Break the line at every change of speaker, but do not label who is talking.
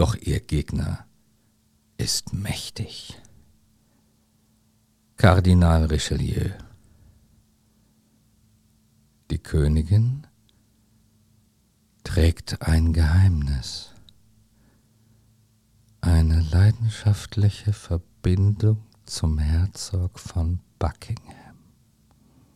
doch ihr Gegner ist mächtig. Kardinal Richelieu. Die Königin trägt ein Geheimnis, eine leidenschaftliche Verbindung zum Herzog von Buckingham.